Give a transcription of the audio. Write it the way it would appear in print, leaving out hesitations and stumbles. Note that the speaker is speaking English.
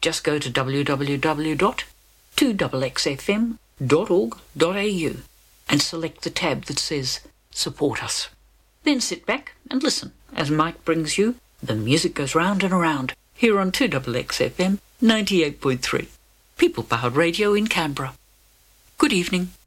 Just go to www.2xxfm.org.au and select the tab that says Support Us. Then sit back and listen as Mike brings you The Music Goes Round and Around here on 2XXFM 98.3, people-powered radio in Canberra. Good evening.